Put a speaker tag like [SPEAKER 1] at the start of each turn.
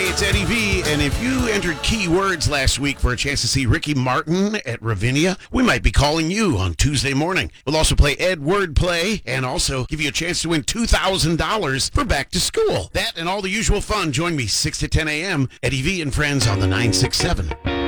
[SPEAKER 1] it's Eddie V, and if you entered keywords last week for a chance to see Ricky Martin at Ravinia, we might be calling you on Tuesday morning. We'll also play Ed Wordplay and also give you a chance to win $2,000 for back to school. That and all the usual fun. Join me 6 to 10 a.m. Eddie V and Friends on the 967.